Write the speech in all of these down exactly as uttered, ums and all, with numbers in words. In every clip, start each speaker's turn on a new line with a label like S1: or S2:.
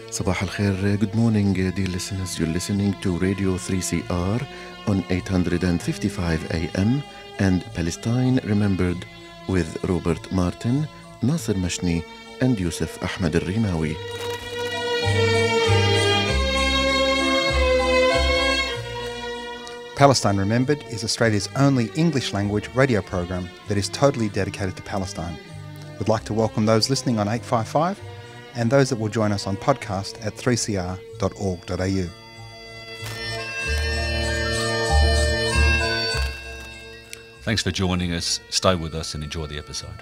S1: Sabah al khair, good morning dear listeners. You're listening to Radio three C R on eight fifty-five A M and Palestine Remembered with Robert Martin, Nasser Mashni and Yusuf Ahmed al-Rimawi.
S2: Palestine Remembered is Australia's only English language radio program that is totally dedicated to Palestine. We'd like to welcome those listening on eight fifty-five and those that will join us on podcast at three c r dot org dot a u.
S3: Thanks for joining us. Stay with us and enjoy the episode.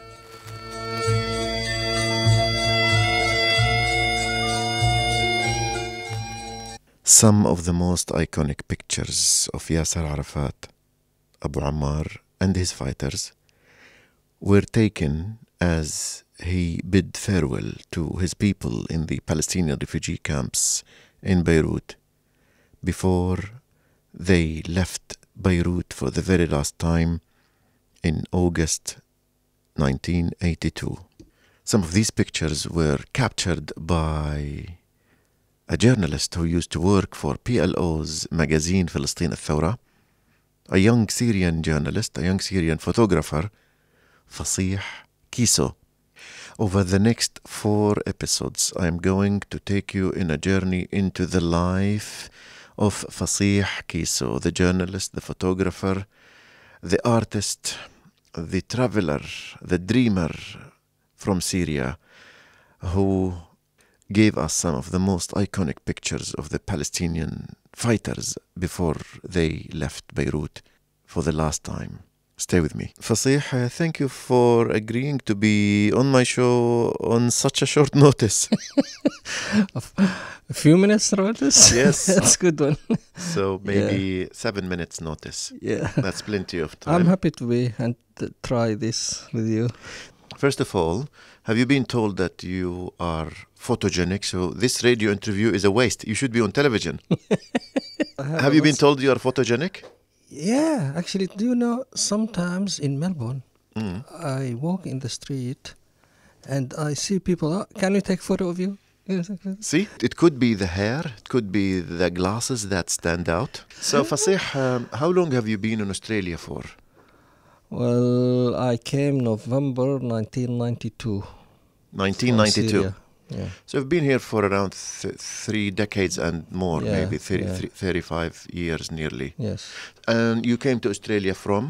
S1: Some of the most iconic pictures of Yasser Arafat, Abu Ammar and his fighters were taken as he bid farewell to his people in the Palestinian refugee camps in Beirut before they left Beirut for the very last time in August nineteen eighty-two. Some of these pictures were captured by a journalist who used to work for P L O's magazine Filistin al-Thawra, a young Syrian journalist, a young Syrian photographer, Fasih Kiso. Over the next four episodes, I am going to take you in a journey into the life of Fasih Kiso, the journalist, the photographer, the artist, the traveler, the dreamer from Syria, who gave us some of the most iconic pictures of the Palestinian fighters before they left Beirut for the last time. Stay with me. Fasih, uh, thank you for agreeing to be on my show on such a short notice.
S4: A few minutes notice?
S1: Yes.
S4: That's a good one.
S1: So maybe yeah. seven minutes notice.
S4: Yeah.
S1: That's plenty of time.
S4: I'm happy to be and to try this with you.
S1: First of all, have you been told that you are photogenic? So this radio interview is a waste. You should be on television. have have you been told you are photogenic?
S4: Yeah, actually, do you know, sometimes in Melbourne,
S1: Mm.
S4: I walk in the street and I see people, oh, can we take photo of you?
S1: See, it could be the hair, it could be the glasses that stand out. So Fasih, um, how long have you been in Australia for?
S4: Well, I came November nineteen ninety-two.
S1: nineteen ninety-two.
S4: Syria. Yeah.
S1: So you've been here for around th- three decades and more,
S4: Yeah,
S1: maybe thirty,
S4: yeah.
S1: th- thirty-five years nearly.
S4: Yes.
S1: And you came to Australia from?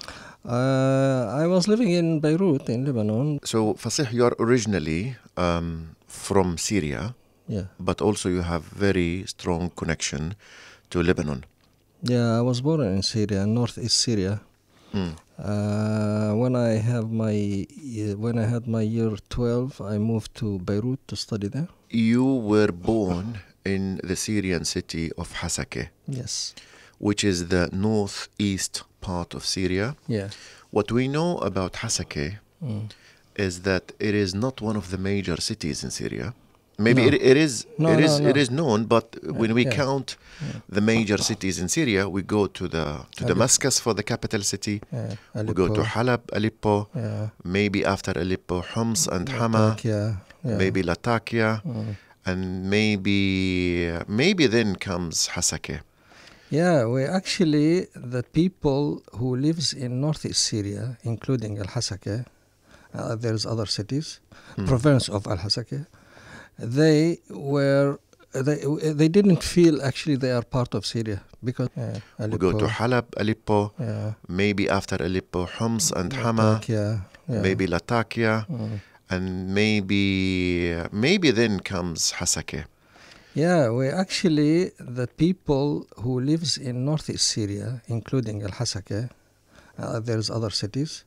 S4: Uh, I was living in Beirut, in Lebanon.
S1: So Fasih, you are originally um, from Syria,
S4: Yeah.
S1: but also you have very strong connection to Lebanon.
S4: Yeah, I was born in Syria, northeast Syria.
S1: Mm.
S4: Uh, when I have my uh, when I had my year twelve, I moved to Beirut to study there.
S1: You were born in the Syrian city of Hasakeh,
S4: Yes.
S1: which is the northeast part of Syria.
S4: Yeah.
S1: What we know about Hasakeh
S4: Mm.
S1: is that it is not one of the major cities in Syria. Maybe
S4: No.
S1: it, it is
S4: No,
S1: it is
S4: no,
S1: it
S4: no.
S1: is known, but when we
S4: yeah.
S1: count the major cities in Syria, we go to the to
S4: Aleppo.
S1: Damascus for the capital city.
S4: Yeah.
S1: We go to
S4: Aleppo.
S1: Halab, Aleppo,
S4: Yeah.
S1: maybe after Aleppo, Homs and Hama,
S4: Yeah. Yeah.
S1: maybe Latakia,
S4: Mm.
S1: and maybe maybe then comes Hasakeh.
S4: Yeah, we actually, the people who lives in northeast Syria, including Al-Hasakeh, uh, there's other cities,
S1: Mm.
S4: province of Al-Hasakeh, they were, they they didn't feel actually they are part of Syria because uh,
S1: We go to Halab, Aleppo,
S4: yeah,
S1: maybe after Aleppo, Homs and Hama,
S4: yeah, yeah.
S1: maybe Latakia,
S4: Mm.
S1: and maybe maybe then comes Hasakeh.
S4: Yeah, we actually, the people who lives in northeast Syria, including Al-Hasakeh, uh, there's other cities,